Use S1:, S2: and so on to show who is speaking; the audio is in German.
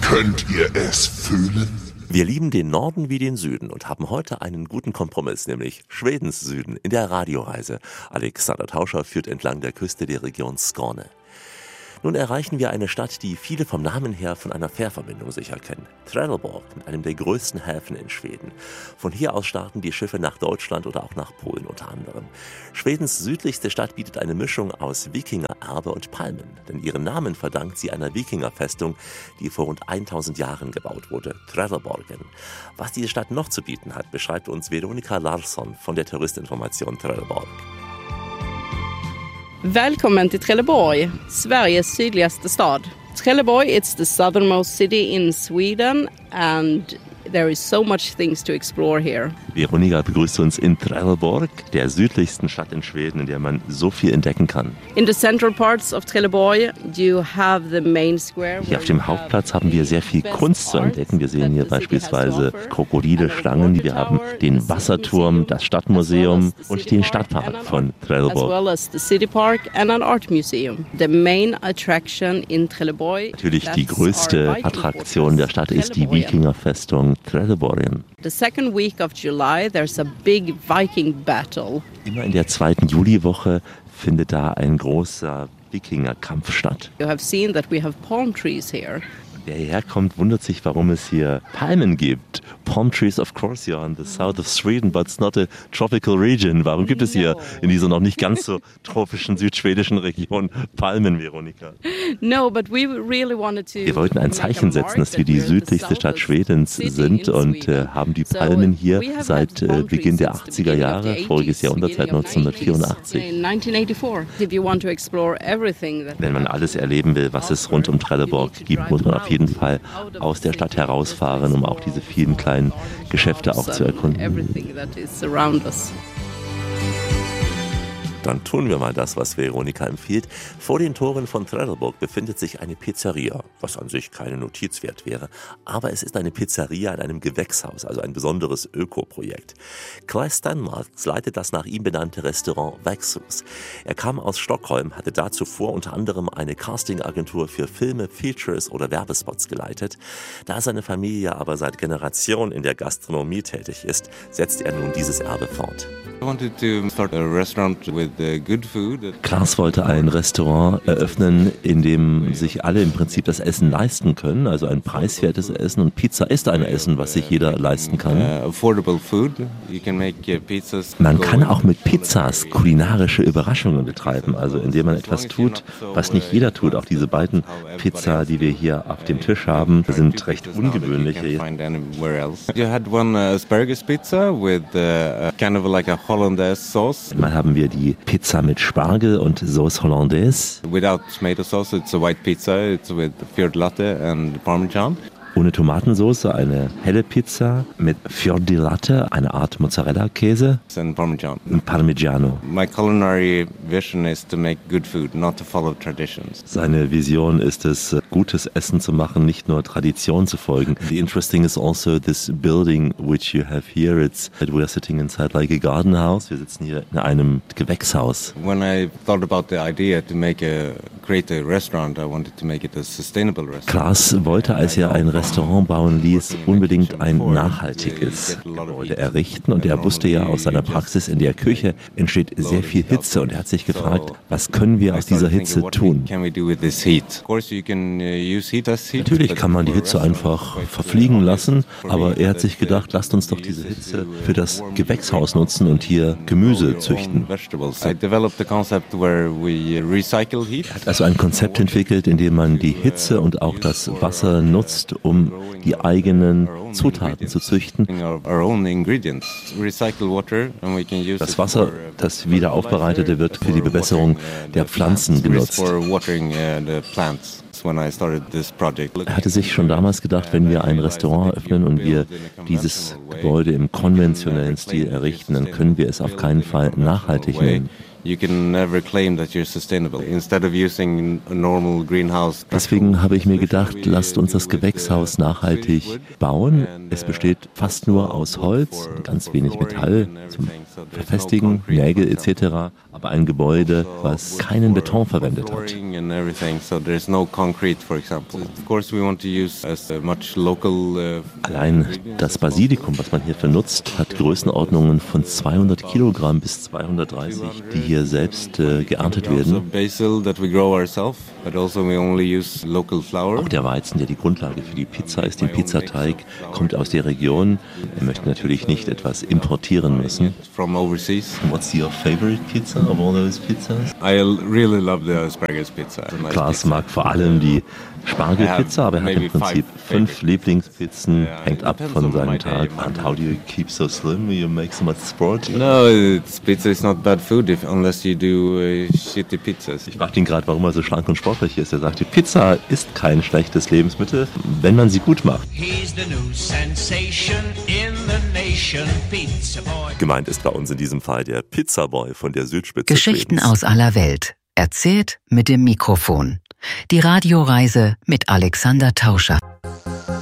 S1: Könnt ihr es fühlen?
S2: Wir lieben den Norden wie den Süden und haben heute einen guten Kompromiss, nämlich Schwedens Süden in der Radioreise. Alexander Tauscher führt entlang der Küste der Region Skåne. Nun erreichen wir eine Stadt, die viele vom Namen her von einer Fährverbindung sicher kennen. Trelleborg, mit einem der größten Häfen in Schweden. Von hier aus starten die Schiffe nach Deutschland oder auch nach Polen unter anderem. Schwedens südlichste Stadt bietet eine Mischung aus Wikingererbe und Palmen. Denn ihren Namen verdankt sie einer Wikingerfestung, die vor rund 1000 Jahren gebaut wurde, Trelleborgen. Was diese Stadt noch zu bieten hat, beschreibt uns Veronica Larsson von der Touristinformation Trelleborg.
S3: Välkommen till Trelleborg, Sveriges sydligaste stad. Trelleborg is the southernmost city in Sweden and there is so much things to explore here.
S2: Veronica begrüßt uns in Trelleborg, der südlichsten Stadt in Schweden, in der man so viel entdecken kann.
S3: In the central parts of Trelleborg you have the main square.
S2: Hier auf dem Hauptplatz haben wir sehr viel Kunst zu entdecken. Wir sehen hier beispielsweise Krokodile, Schlangen. Wir haben den Wasserturm, das Stadtmuseum und den Stadtpark von Trelleborg.
S3: As well as the city park and an art museum. The main attraction in Trelleborg.
S2: Natürlich die größte Attraktion der Stadt ist die Wikingerfestung Trelleborgen.
S3: The second week of July there's a big Viking battle.
S2: Immer in der zweiten Juliwoche findet da ein großer Wikingerkampf statt.
S3: You have seen that we have palm trees here.
S2: Wer hierher kommt, wundert sich, warum es hier Palmen gibt. Palm trees, of course, you're on the south of Sweden, but it's not a tropical region. Warum gibt es hier in dieser noch nicht ganz so tropischen südschwedischen Region Palmen, Veronica?
S3: No, but we really wanted to.
S2: Wir wollten ein Zeichen setzen, dass wir die südlichste Stadt Schwedens sind und haben die Palmen hier seit Beginn der 80er Jahre, voriges Jahrhundert, seit 1984. Wenn man alles erleben will, was es rund um Trelleborg gibt, muss man auf jeden Fall aus der Stadt herausfahren, um auch diese vielen kleinen Geschäfte auch zu erkunden. Dann tun wir mal das, was Veronica empfiehlt. Vor den Toren von Trelleborg befindet sich eine Pizzeria, was an sich keine Notiz wert wäre. Aber es ist eine Pizzeria in einem Gewächshaus, also ein besonderes Ökoprojekt. Claes Stenmarks leitet das nach ihm benannte Restaurant Växthus. Er kam aus Stockholm, hatte da zuvor unter anderem eine Castingagentur für Filme, Features oder Werbespots geleitet. Da seine Familie aber seit Generationen in der Gastronomie tätig ist, setzt er nun dieses Erbe fort. Claes wollte ein Restaurant eröffnen, in dem sich alle im Prinzip das Essen leisten können, also ein preiswertes Essen, und Pizza ist ein Essen, was sich jeder leisten kann. Man kann auch mit Pizzas kulinarische Überraschungen betreiben, also indem man etwas tut, was nicht jeder tut. Auch diese beiden Pizza, die wir hier auf dem Tisch haben, sind recht ungewöhnlich. Mal haben wir die Pizza mit Spargel und Sauce Hollandaise.
S4: Without tomato sauce, it's a white pizza. It's with fior di latte and Parmesan.
S2: Ohne Tomatensauce eine helle Pizza mit Fior di Latte, eine Art Mozzarella-Käse
S4: and Parmesan.
S2: Und Parmigiano.
S4: My culinary vision is to make good food, not to follow traditions.
S2: Seine Vision ist es, gutes Essen zu machen, nicht nur Tradition zu folgen. The interesting is also this building which you have here. We're sitting inside like a garden house. Wir sitzen hier in einem Gewächshaus.
S4: When I thought about the idea to create a restaurant, I wanted to make it a sustainable restaurant.
S2: Claes wollte, als er ein Restaurant bauen ließ, unbedingt ein nachhaltiges Gebäude errichten. Und er wusste ja aus seiner Praxis, in der Küche entsteht sehr viel Hitze. Und er hat sich gefragt, was können wir aus dieser Hitze tun? Natürlich kann man die Hitze einfach verfliegen lassen, aber er hat sich gedacht, lasst uns doch diese Hitze für das Gewächshaus nutzen und hier Gemüse züchten. Er hat also ein Konzept entwickelt, in dem man die Hitze und auch das Wasser nutzt, um die eigenen Zutaten zu züchten. Das Wasser, das wieder aufbereitete, wird für die Bewässerung der Pflanzen genutzt. Er hatte sich schon damals gedacht, wenn wir ein Restaurant öffnen und wir dieses Gebäude im konventionellen Stil errichten, dann können wir es auf keinen Fall nachhaltig nennen. Deswegen habe ich mir gedacht, lasst uns das Gewächshaus nachhaltig bauen. Es besteht fast nur aus Holz, ganz wenig Metall zum Verfestigen, Nägel etc. aber ein Gebäude, was keinen Beton verwendet hat. Allein das Basilikum, was man hierfür nutzt, hat Größenordnungen von 200 Kilogramm bis 230, die hier selbst geerntet werden. Auch der Weizen, der die Grundlage für die Pizza ist, den Pizzateig, kommt aus der Region. Wir möchten natürlich nicht etwas importieren müssen. What's your favorite pizza of all those pizzas?
S4: I really love the asparagus pizza.
S2: Klaas mag vor allem die Spargelpizza, aber er hat im Prinzip 5 Lieblingspizzen, hängt ab von seinem Tag. And how do you keep so slim? You make so much sport?
S4: No, pizza is not bad food unless you do shitty pizzas.
S2: Ich fragte ihn gerade, warum er so schlank und sportlich ist. Er sagte, Pizza ist kein schlechtes Lebensmittel, wenn man sie gut macht. Gemeint ist bei uns in diesem Fall der Pizzaboy von der Südspitze
S5: Geschichten
S2: Schwedens.
S5: aus aller Welt. Erzählt mit dem Mikrofon. Die Radioreise mit Alexander Tauscher.